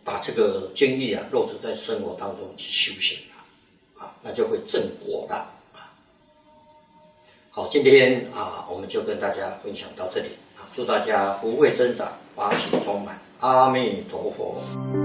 把这个经义啊落实在生活当中去修行啊，那就会正果了啊。好，今天啊我们就跟大家分享到这里啊，祝大家福慧增长，法喜充满，阿弥陀佛。